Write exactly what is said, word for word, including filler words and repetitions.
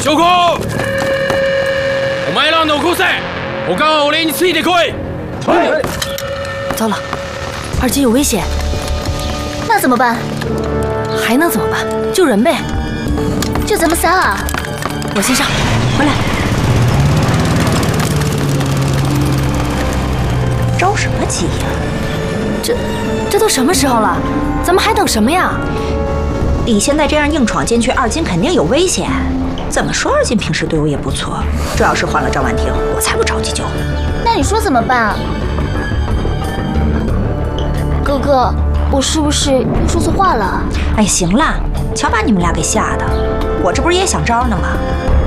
小空，お前ら残せ。他は俺についてこい。 糟了，二姐有危险。 那怎么办？ 还能怎么办？救人呗。 就咱们仨啊？ 我先上，回来。 着什么急呀？ 这这都什么时候了？咱们还等什么呀？ 你现在这样硬闯进去，二金肯定有危险。怎么说，二金平时对我也不错。这要是换了赵婉婷，我才不着急救。 那你说怎么办啊？哥哥，我是不是又说错话了？ 哎，行了，瞧把你们俩给吓的，我这不是也想招呢吗？